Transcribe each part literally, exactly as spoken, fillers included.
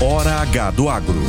Hora H do Agro.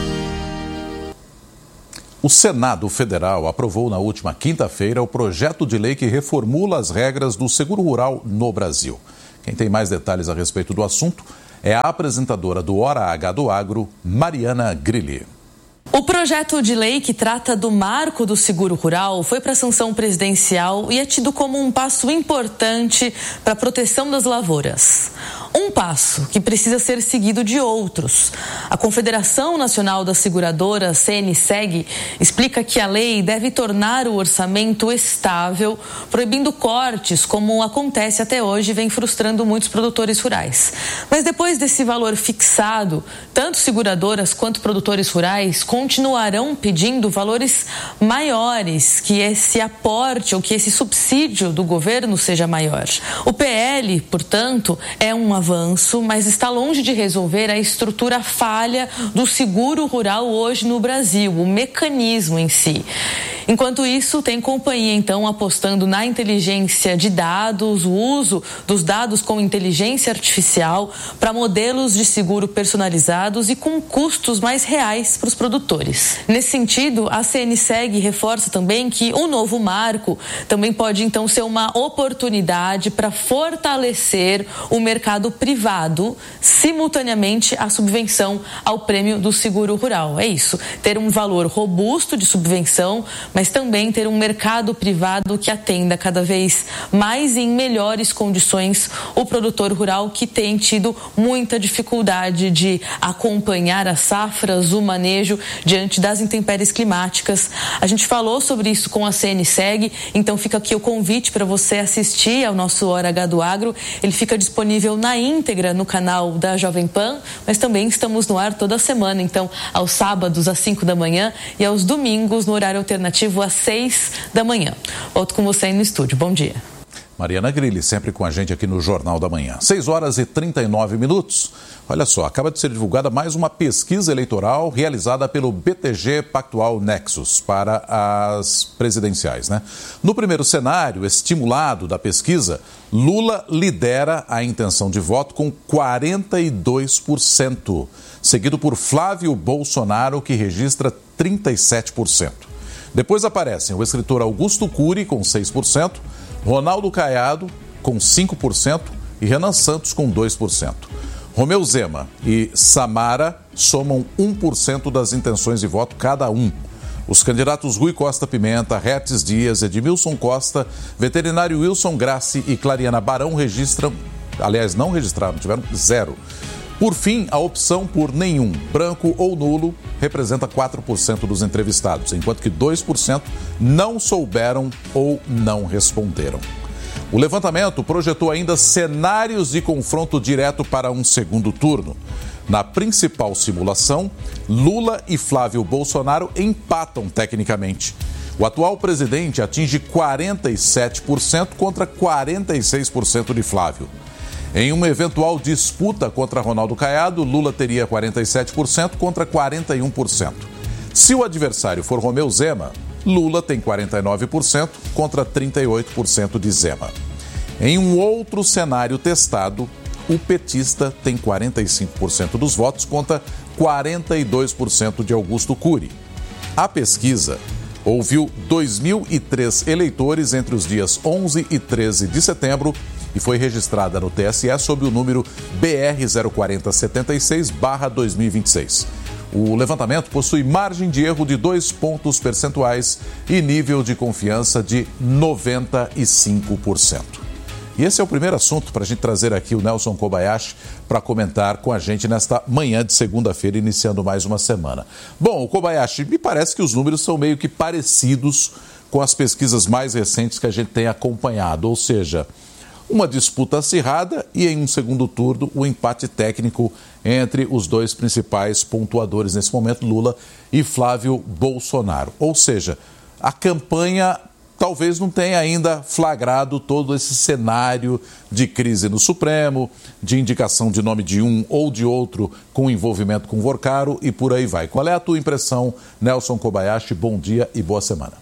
O Senado Federal aprovou na última quinta-feira o projeto de lei que reformula as regras do seguro rural no Brasil. Quem tem mais detalhes a respeito do assunto é a apresentadora do Hora H do Agro, Mariana Grilli. O projeto de lei que trata do marco do seguro rural foi para a sanção presidencial e é tido como um passo importante para a proteção das lavouras. Um passo que precisa ser seguido de outros. A Confederação Nacional das Seguradoras, C N S E G, explica que a lei deve tornar o orçamento estável, proibindo cortes, como acontece até hoje e vem frustrando muitos produtores rurais. Mas depois desse valor fixado, tanto seguradoras quanto produtores rurais continuarão pedindo valores maiores, que esse aporte ou que esse subsídio do governo seja maior. O P L, portanto, é um avanço, mas está longe de resolver a estrutura falha do seguro rural hoje no Brasil, o mecanismo em si. Enquanto isso, tem companhia, então, apostando na inteligência de dados, o uso dos dados com inteligência artificial para modelos de seguro personalizados e com custos mais reais para os produtores. Nesse sentido, a C N S E G reforça também que o novo marco também pode, então, ser uma oportunidade para fortalecer o mercado privado, simultaneamente à subvenção ao prêmio do seguro rural. É isso, ter um valor robusto de subvenção, mas também ter um mercado privado que atenda cada vez mais e em melhores condições o produtor rural que tem tido muita dificuldade de acompanhar as safras, o manejo diante das intempéries climáticas. A gente falou sobre isso com a C N S E G, então fica aqui o convite para você assistir ao nosso Hora H do Agro. Ele fica disponível na íntegra no canal da Jovem Pan, mas também estamos no ar toda semana, então aos sábados às cinco da manhã e aos domingos no horário alternativo às seis da manhã. Volto com você aí no estúdio. Bom dia. Mariana Grilli, sempre com a gente aqui no Jornal da Manhã. seis horas e trinta e nove minutos. Olha só, acaba de ser divulgada mais uma pesquisa eleitoral realizada pelo B T G Pactual Nexus para as presidenciais, né? No primeiro cenário, estimulado da pesquisa, Lula lidera a intenção de voto com quarenta e dois por cento, seguido por Flávio Bolsonaro, que registra trinta e sete por cento. Depois aparecem o escritor Augusto Cury, com seis por cento, Ronaldo Caiado, com cinco por cento e Renan Santos, com dois por cento. Romeu Zema e Samara somam um por cento das intenções de voto cada um. Os candidatos Rui Costa Pimenta, Retes Dias, Edmilson Costa, veterinário Wilson Grassi e Clariana Barão registram, aliás, não registraram, tiveram zero. Por fim, a opção por nenhum, branco ou nulo, representa quatro por cento dos entrevistados, enquanto que dois por cento não souberam ou não responderam. O levantamento projetou ainda cenários de confronto direto para um segundo turno. Na principal simulação, Lula e Flávio Bolsonaro empatam tecnicamente. O atual presidente atinge quarenta e sete por cento contra quarenta e seis por cento de Flávio. Em uma eventual disputa contra Ronaldo Caiado, Lula teria quarenta e sete por cento contra quarenta e um por cento. Se o adversário for Romeu Zema, Lula tem quarenta e nove por cento contra trinta e oito por cento de Zema. Em um outro cenário testado, o petista tem quarenta e cinco por cento dos votos contra quarenta e dois por cento de Augusto Cury. A pesquisa ouviu dois mil e três eleitores entre os dias onze e treze de setembro e foi registrada no T S E sob o número B R zero quatro zero sete seis barra dois mil e vinte e seis. O levantamento possui margem de erro de dois pontos percentuais e nível de confiança de noventa e cinco por cento. E esse é o primeiro assunto para a gente trazer aqui o Nelson Kobayashi para comentar com a gente nesta manhã de segunda-feira, iniciando mais uma semana. Bom, o Kobayashi, me parece que os números são meio que parecidos com as pesquisas mais recentes que a gente tem acompanhado, ou seja, uma disputa acirrada e em um segundo turno o empate técnico entre os dois principais pontuadores nesse momento, Lula e Flávio Bolsonaro. Ou seja, a campanha talvez não tenha ainda flagrado todo esse cenário de crise no Supremo, de indicação de nome de um ou de outro com envolvimento com Vorcaro e por aí vai. Qual é a tua impressão, Nelson Kobayashi? Bom dia e boa semana.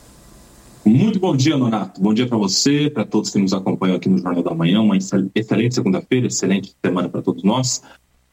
Muito bom dia, Nonato. Bom dia para você, para todos que nos acompanham aqui no Jornal da Manhã. Uma excelente segunda-feira, excelente semana para todos nós.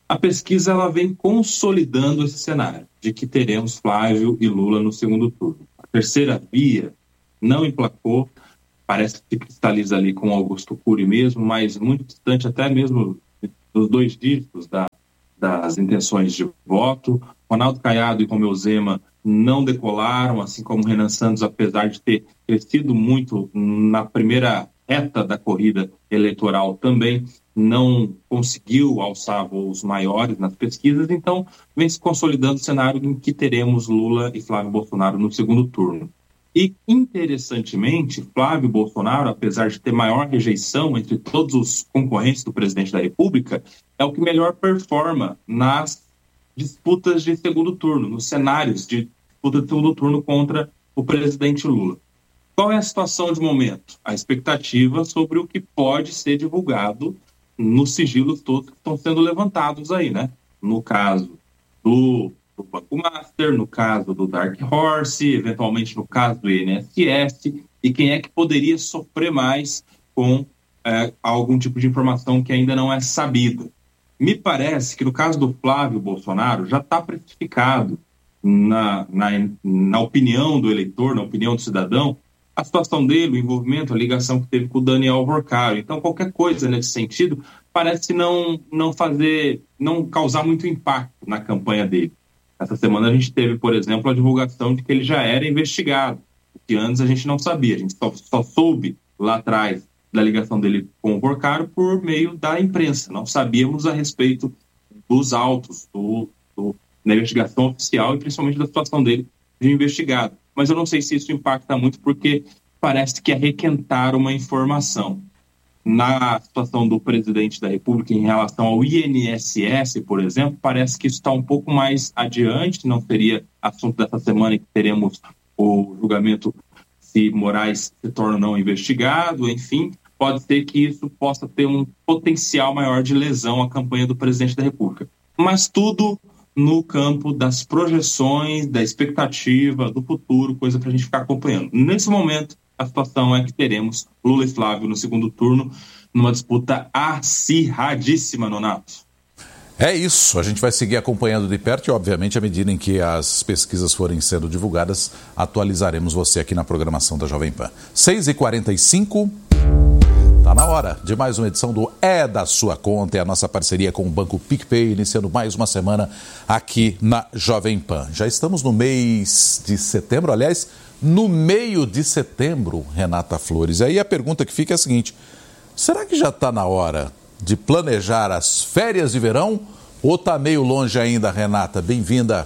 A pesquisa ela vem consolidando esse cenário de que teremos Flávio e Lula no segundo turno. A terceira via não emplacou, parece que se cristaliza ali com Augusto Cury mesmo, mas muito distante até mesmo dos dois dígitos da, das intenções de voto. Ronaldo Caiado e Romeu Zema não decolaram, assim como Renan Santos, apesar de ter crescido muito na primeira reta da corrida eleitoral, também não conseguiu alçar voos maiores nas pesquisas. Então vem se consolidando o cenário em que teremos Lula e Flávio Bolsonaro no segundo turno. E, interessantemente, Flávio Bolsonaro, apesar de ter maior rejeição entre todos os concorrentes do presidente da República, é o que melhor performa nas disputas de segundo turno, nos cenários de disputa de segundo turno contra o presidente Lula. Qual é a situação de momento? A expectativa sobre o que pode ser divulgado nos sigilos todos que estão sendo levantados aí, né? No caso do do Banco Master, no caso do Dark Horse, eventualmente no caso do I N S S, e quem é que poderia sofrer mais com é, algum tipo de informação que ainda não é sabida. Me parece que no caso do Flávio Bolsonaro já está precificado na, na, na opinião do eleitor, na opinião do cidadão, a situação dele, o envolvimento, a ligação que teve com o Daniel Alvorcaro. Então qualquer coisa nesse sentido parece não, não fazer, não causar muito impacto na campanha dele. Essa semana a gente teve, por exemplo, a divulgação de que ele já era investigado, o que antes a gente não sabia. A gente só, só soube lá atrás da ligação dele com o Porcaro por meio da imprensa. Não sabíamos a respeito dos autos, do, do, da investigação oficial e principalmente da situação dele de investigado. Mas eu não sei se isso impacta muito porque parece que é requentar uma informação. Na situação do presidente da República em relação ao I N S S, por exemplo, parece que isso está um pouco mais adiante, não seria assunto dessa semana que teremos o julgamento se Moraes se torna ou não investigado, enfim, pode ser que isso possa ter um potencial maior de lesão à campanha do presidente da República. Mas tudo no campo das projeções, da expectativa, do futuro, coisa para a gente ficar acompanhando. Nesse momento, a situação é que teremos Lula e Flávio no segundo turno, numa disputa acirradíssima, Nonato. É isso, a gente vai seguir acompanhando de perto e, obviamente, à medida em que as pesquisas forem sendo divulgadas, atualizaremos você aqui na programação da Jovem Pan. seis e quarenta e cinco, está na hora de mais uma edição do É da Sua Conta, é a nossa parceria com o Banco PicPay, iniciando mais uma semana aqui na Jovem Pan. Já estamos no mês de setembro, aliás, no meio de setembro, Renata Flores. Aí a pergunta que fica é a seguinte: será que já está na hora de planejar as férias de verão ou está meio longe ainda, Renata? Bem-vinda.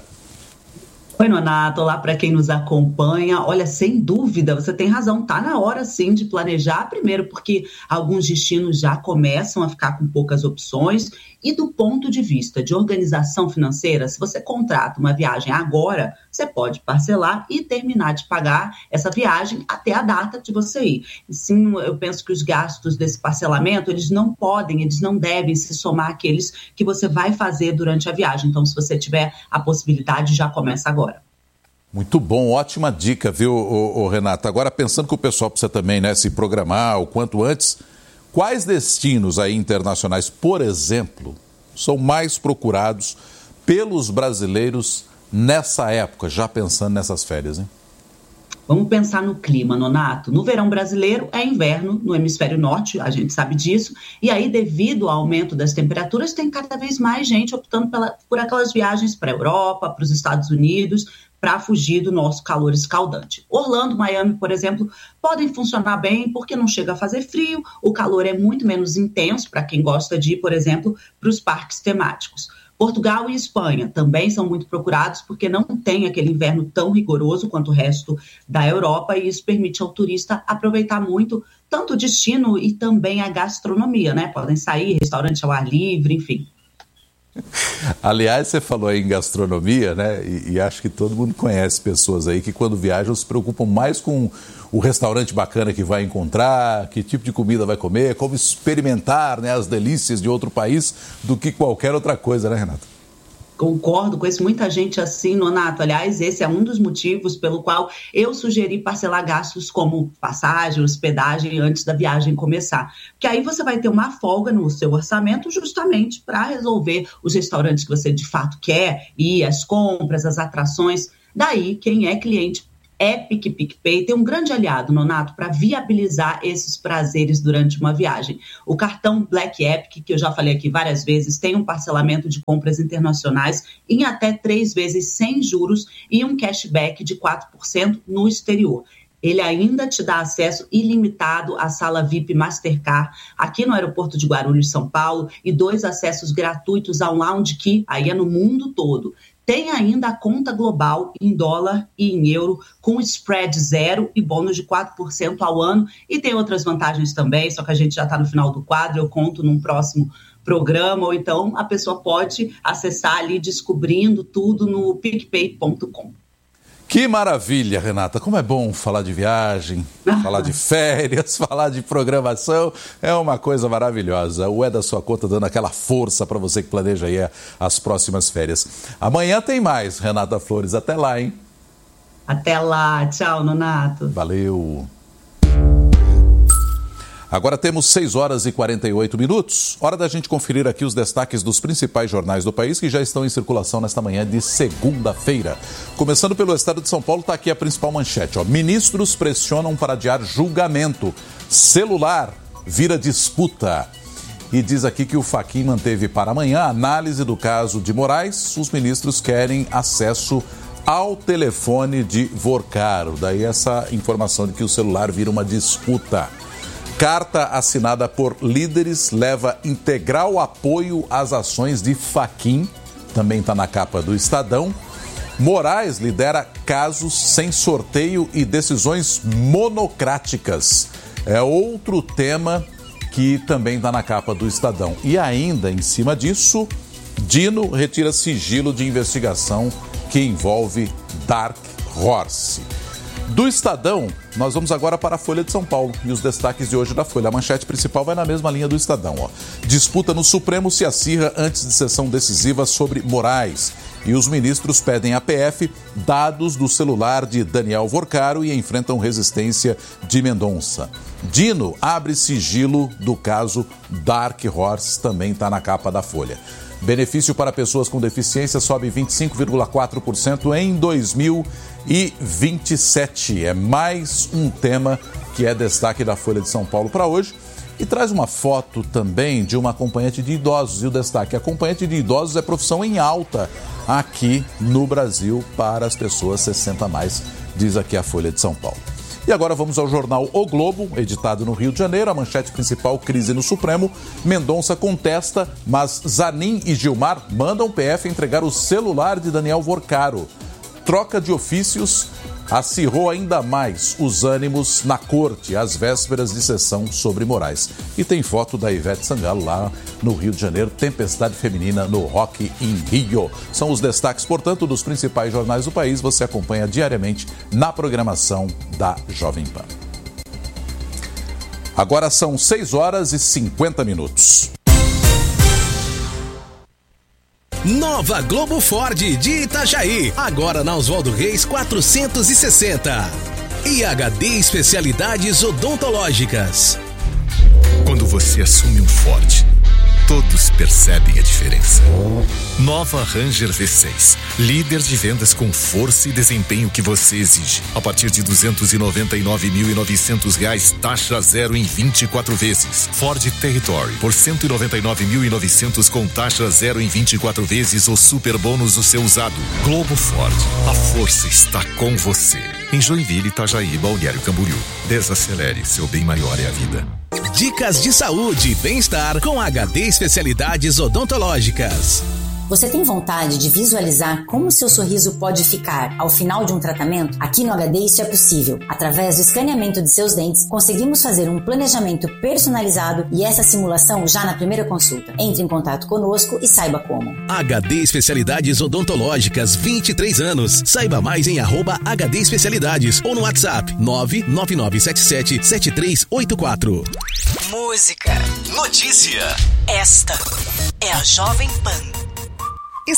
Oi, Nonato, olá para quem nos acompanha. Olha, sem dúvida, você tem razão, tá na hora sim de planejar, primeiro porque alguns destinos já começam a ficar com poucas opções e do ponto de vista de organização financeira, se você contrata uma viagem agora, você pode parcelar e terminar de pagar essa viagem até a data de você ir. E sim, eu penso que os gastos desse parcelamento, eles não podem, eles não devem se somar àqueles que você vai fazer durante a viagem. Então, se você tiver a possibilidade, já começa agora. Muito bom, ótima dica, viu, ô, ô, Renata? Agora, pensando que o pessoal precisa também, né, se programar o quanto antes, quais destinos aí internacionais, por exemplo, são mais procurados pelos brasileiros nessa época, já pensando nessas férias, hein? Vamos pensar no clima, Nonato. No verão brasileiro é inverno no hemisfério norte, a gente sabe disso, e aí devido ao aumento das temperaturas tem cada vez mais gente optando pela, por aquelas viagens para a Europa, para os Estados Unidos, para fugir do nosso calor escaldante. Orlando, Miami, por exemplo, podem funcionar bem porque não chega a fazer frio, o calor é muito menos intenso para quem gosta de ir, por exemplo, para os parques temáticos. Portugal e Espanha também são muito procurados porque não tem aquele inverno tão rigoroso quanto o resto da Europa e isso permite ao turista aproveitar muito tanto o destino e também a gastronomia, né? Podem sair, restaurante ao ar livre, enfim. Aliás, você falou aí em gastronomia, né? E, e acho que todo mundo conhece pessoas aí que quando viajam se preocupam mais com o restaurante bacana que vai encontrar, que tipo de comida vai comer, como experimentar, né, as delícias de outro país do que qualquer outra coisa, né, Renata? Concordo com isso, muita gente assim, Nonato. Aliás, esse é um dos motivos pelo qual eu sugeri parcelar gastos como passagem, hospedagem antes da viagem começar. Porque aí você vai ter uma folga no seu orçamento justamente para resolver os restaurantes que você de fato quer ir, as compras, as atrações. Daí, quem é cliente Epic PicPay tem um grande aliado, Nonato, para viabilizar esses prazeres durante uma viagem. O cartão Black Epic, que eu já falei aqui várias vezes, tem um parcelamento de compras internacionais em até três vezes sem juros e um cashback de quatro por cento no exterior. Ele ainda te dá acesso ilimitado à sala V I P Mastercard aqui no aeroporto de Guarulhos, São Paulo, e dois acessos gratuitos ao lounge que aí é no mundo todo. Tem ainda a conta global em dólar e em euro, com spread zero e bônus de quatro por cento ao ano. E tem outras vantagens também, só que a gente já está no final do quadro, eu conto num próximo programa, ou então a pessoa pode acessar ali descobrindo tudo no picpay ponto com. Que maravilha, Renata. Como é bom falar de viagem, falar de férias, falar de programação. É uma coisa maravilhosa. O É da Sua Conta dando aquela força para você que planeja aí as próximas férias. Amanhã tem mais, Renata Flores. Até lá, hein? Até lá. Tchau, Nonato. Valeu. Agora temos seis horas e quarenta e oito minutos. Hora da gente conferir aqui os destaques dos principais jornais do país que já estão em circulação nesta manhã de segunda-feira. Começando pelo estado de São Paulo, está aqui a principal manchete. Ó. Ministros pressionam para adiar julgamento. Celular vira disputa. E diz aqui que o Fachin manteve para amanhã a análise do caso de Moraes. Os ministros querem acesso ao telefone de Vorcaro. Daí essa informação de que o celular vira uma disputa. Carta assinada por líderes leva integral apoio às ações de Fachin, também está na capa do Estadão. Moraes lidera casos sem sorteio e decisões monocráticas. É outro tema que também está na capa do Estadão. E ainda em cima disso, Dino retira sigilo de investigação que envolve Dark Horse. Do Estadão, nós vamos agora para a Folha de São Paulo e os destaques de hoje da Folha. A manchete principal vai na mesma linha do Estadão. Ó. Disputa no Supremo se acirra antes de sessão decisiva sobre Moraes. E os ministros pedem à P F dados do celular de Daniel Vorcaro e enfrentam resistência de Mendonça. Dino abre sigilo do caso Dark Horse, também está na capa da Folha. Benefício para pessoas com deficiência sobe vinte e cinco vírgula quatro por cento em dois mil e vinte e sete. É mais um tema que é destaque da Folha de São Paulo para hoje. E traz uma foto também de uma acompanhante de idosos. E o destaque: acompanhante de idosos é profissão em alta aqui no Brasil para as pessoas sessenta a mais, diz aqui a Folha de São Paulo. E agora vamos ao jornal O Globo, editado no Rio de Janeiro. A manchete principal: crise no Supremo. Mendonça contesta, mas Zanin e Gilmar mandam P F entregar o celular de Daniel Vorcaro. Troca de ofícios acirrou ainda mais os ânimos na corte, às vésperas de sessão sobre Moraes. E tem foto da Ivete Sangalo lá no Rio de Janeiro, tempestade feminina no Rock in Rio. São os destaques, portanto, dos principais jornais do país. Você acompanha diariamente na programação da Jovem Pan. Agora são seis horas e cinquenta minutos. Nova Globo Ford de Itajaí, agora na Oswaldo Reis quatrocentos e sessenta. E H D Especialidades Odontológicas. Quando você assume um Ford, todos percebem a diferença. Nova Ranger V seis, líder de vendas com força e desempenho que você exige. A partir de duzentos e noventa e nove mil e novecentos reais, taxa zero em vinte e quatro vezes. Ford Territory, por cento e noventa e nove mil e novecentos com taxa zero em vinte e quatro vezes ou super bônus do seu usado. Globo Ford, a força está com você. Em Joinville, Itajaí, Balneário Camboriú. Desacelere, seu bem maior é a vida. Dicas de saúde e bem-estar com H D Especialidades Odontológicas. Você tem vontade de visualizar como seu sorriso pode ficar ao final de um tratamento? Aqui no H D isso é possível. Através do escaneamento de seus dentes, conseguimos fazer um planejamento personalizado e essa simulação já na primeira consulta. Entre em contato conosco e saiba como. H D Especialidades Odontológicas, vinte e três anos. Saiba mais em arroba H D Especialidades ou no WhatsApp nove nove nove sete sete sete três oito quatro. Música. Notícia. Esta é a Jovem Pan. Está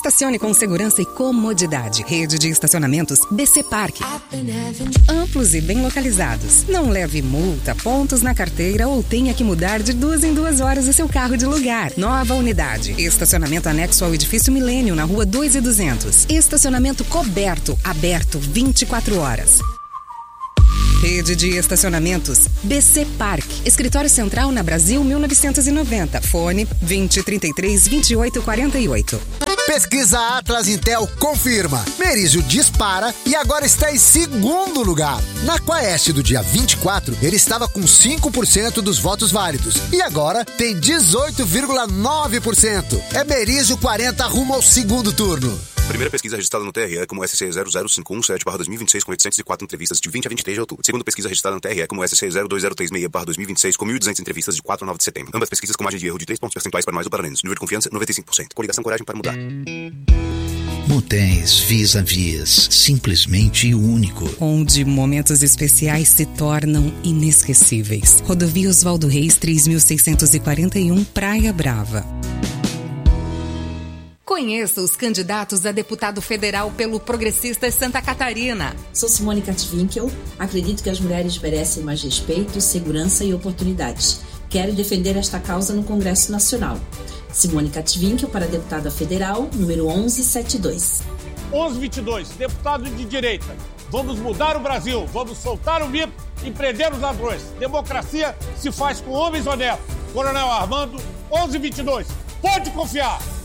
Estacione com segurança e comodidade. Rede de estacionamentos B C Parque. Amplos e bem localizados. Não leve multa, pontos na carteira ou tenha que mudar de duas em duas horas o seu carro de lugar. Nova unidade. Estacionamento anexo ao edifício Milênio, na rua dois e duzentos. Estacionamento coberto, aberto vinte e quatro horas. Rede de estacionamentos B C Parque. Escritório Central na Brasil mil novecentos e noventa. Fone vinte, trinta e três, vinte e oito, quarenta e oito. Pesquisa Atlas Intel confirma. Merizio dispara e agora está em segundo lugar. Na Quaest do dia vinte e quatro, ele estava com cinco por cento dos votos válidos. E agora tem dezoito vírgula nove por cento. É Merizio quarenta rumo ao segundo turno. Primeira pesquisa registrada no T R E como S C zero zero cinco um sete barra dois mil e vinte e seis com oitocentos e quatro entrevistas de vinte a vinte e três de outubro. Segunda pesquisa registrada no T R E como S C zero dois zero três seis barra dois mil e vinte e seis com mil e duzentas entrevistas de quatro a nove de setembro. Ambas pesquisas com margem de erro de três pontos percentuais para mais ou para menos. Nível de confiança noventa e cinco por cento. Coligação Coragem para Mudar. Motéis Vis-a-Vis, simplesmente único. Onde momentos especiais se tornam inesquecíveis. Rodovia Oswaldo Reis três mil seiscentos e quarenta e um, Praia Brava. Conheça os candidatos a deputado federal pelo Progressistas Santa Catarina. Sou Simone Katwinkel. Acredito que as mulheres merecem mais respeito, segurança e oportunidades. Quero defender esta causa no Congresso Nacional. Simone Katwinkel para deputada federal, número onze setenta e dois. onze vinte e dois, deputado de direita. Vamos mudar o Brasil, vamos soltar o mito e prender os ladrões. Democracia se faz com homens honestos. Coronel Armando, onze vinte e dois. Pode confiar!